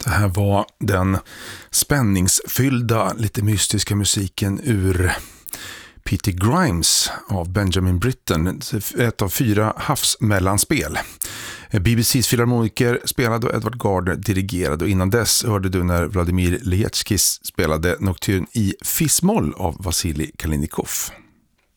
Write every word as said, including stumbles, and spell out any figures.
Det här var den spänningsfyllda, lite mystiska musiken ur Peter Grimes av Benjamin Britten, ett av fyra havsmellanspel. B B C:s filharmoniker spelade och Edward Gardner dirigerade, och innan dess hörde du när Vladimir Lejetskis spelade Nocturne i Fismoll av Vasili Kalinikov.